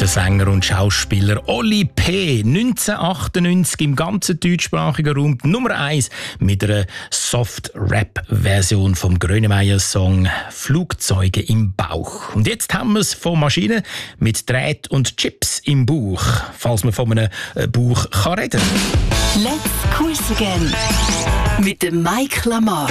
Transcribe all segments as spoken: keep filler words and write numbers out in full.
Sänger und Schauspieler Oli P. neunzehnhundertachtundneunzig im ganzen deutschsprachigen Raum Nummer eins mit einer Soft-Rap-Version vom Grönemeyer-Song «Flugzeuge im Bauch». Und jetzt haben wir es von Maschinen mit Drät und Chips im Bauch, falls man von einem Bauch kann reden kann. Let's Quiz Again mit dem Mike Lamar.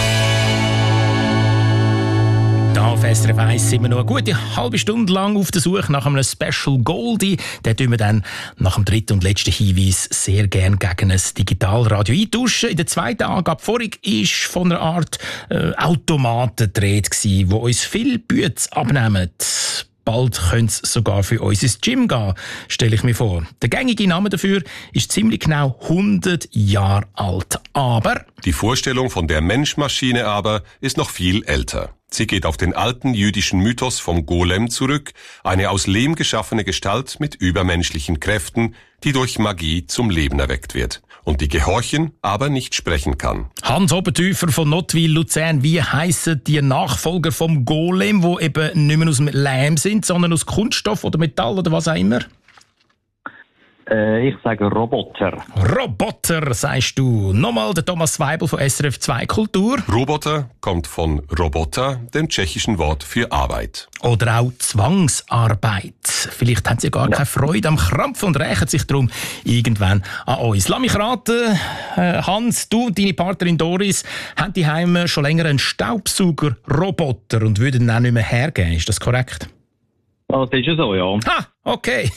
Da auf S R F eins sind wir noch eine gute halbe Stunde lang auf der Suche nach einem Special Goldie. Den tun wir dann nach dem dritten und letzten Hinweis sehr gerne gegen ein Digitalradio eintauschen. In der zweiten Angabe vorig war von einer Art äh, Automaten die Rede, die uns viel Bütze abnehmen. Bald könnte es sogar für uns ins Gym gehen, stelle ich mir vor. Der gängige Name dafür ist ziemlich genau hundert Jahre alt. Aber die Vorstellung von der Mensch-Maschine aber ist noch viel älter. Sie geht auf den alten jüdischen Mythos vom Golem zurück, eine aus Lehm geschaffene Gestalt mit übermenschlichen Kräften, die durch Magie zum Leben erweckt wird und die gehorchen, aber nicht sprechen kann. Hans Obertäufer von Nottwil, Luzern, wie heissen die Nachfolger vom Golem, die eben nicht mehr aus dem Lehm sind, sondern aus Kunststoff oder Metall oder was auch immer? Äh, ich sage Roboter. Roboter, sagst du. Nochmal der Thomas Weibel von S R F zwei Kultur. Roboter kommt von Robota, dem tschechischen Wort für Arbeit. Oder auch Zwangsarbeit. Vielleicht haben sie ja gar ja. keine Freude am Krampfen und rächen sich darum irgendwann an uns. Lass mich raten, Hans, du und deine Partnerin Doris haben die Heime schon länger einen Staubsauger-Roboter und würden ihn auch nicht mehr hergeben. Ist das korrekt? Das ist ja so, ja. Ha, okay.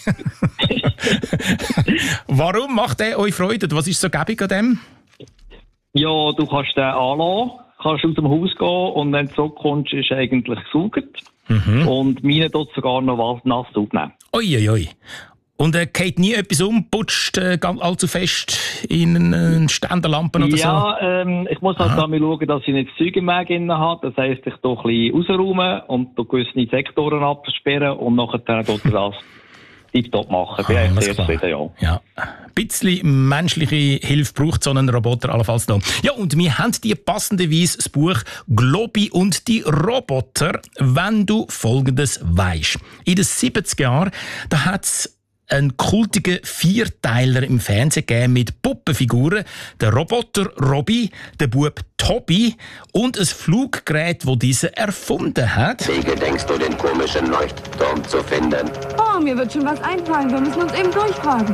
Warum macht der euch Freude? Was ist so gäbig an dem? Ja, du kannst den anlassen, kannst aus dem Haus gehen und wenn du zurückkommst, ist er eigentlich gesaugt. Mhm. Und meine tut sogar noch was nass aufnehmen. Uiuiui. Ui. Und er äh, geht nie etwas um, putscht äh, allzu fest in eine Ständerlampe oder ja, so? Ja, ähm, ich muss halt da mal schauen, dass ich nicht Zeug im Weg drin habe. Das heisst, ich tue ein bisschen rausräumen und gewisse Sektoren absperren und nachher tue ich das tiptop machen. Bin ah, ich sehr zufrieden, ja. ja. Ein bisschen menschliche Hilfe braucht so ein Roboter allenfalls noch. Ja, und wir haben dir passenderweise das Buch «Globi und die Roboter», wenn du Folgendes weisst. In den siebziger Jahren, da hat's einen kultigen Vierteiler im Fernsehen gegeben mit Puppenfiguren, der Roboter Robby, der Bub Tobi und ein Fluggerät, das diese erfunden hat. Wie gedenkst du, den komischen Leuchtturm zu finden? Oh, mir wird schon was einfallen. Wir müssen uns eben durchfragen.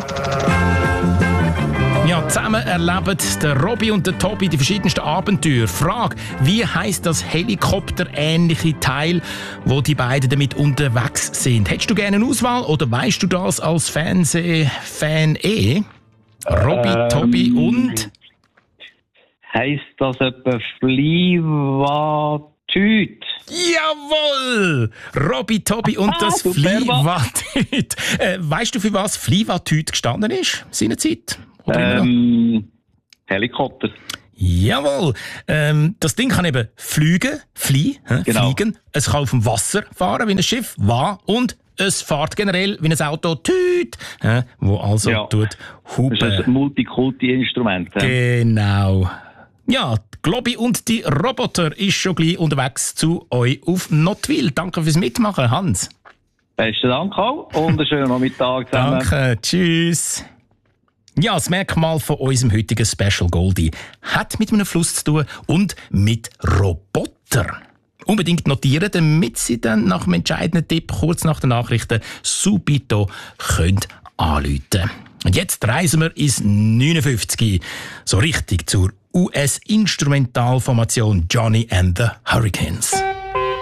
Ja, zusammen erleben der Robby und der Tobi die verschiedensten Abenteuer. Frage, wie heisst das helikopterähnliche Teil, wo die beiden damit unterwegs sind? Hättest du gerne eine Auswahl oder weißt du das als Fernsehfan eh? Robby, ähm, Tobi und? Heisst das etwa Flivatüt? Jawohl! Robby, Tobi und das Flivatüt. Äh, weißt du, für was Flivatüt gestanden ist? Seinerzeit? Ähm, Helikopter. Jawohl. Ähm, das Ding kann eben fliegen, fliehen, genau. fliegen. Es kann auf dem Wasser fahren wie ein Schiff, wa und es fährt generell wie ein Auto, tüt, äh, wo also ja. tut hupen. Das ist ein Multikulti-Instrument. Äh? Genau. Ja, Globi und die Roboter ist schon gleich unterwegs zu euch auf Nottwil. Danke fürs Mitmachen, Hans. Besten Dank auch und einen schönen Nachmittag zusammen. Danke, tschüss. Ja, das Merkmal von unserem heutigen Special Goldie hat mit einem Fluss zu tun und mit Roboter. Unbedingt notieren, damit Sie dann nach dem entscheidenden Tipp kurz nach den Nachrichten subito könnt anrufen können. Und jetzt reisen wir ins neunundfünfzig, so richtig zur U S-Instrumentalformation Johnny and the Hurricanes.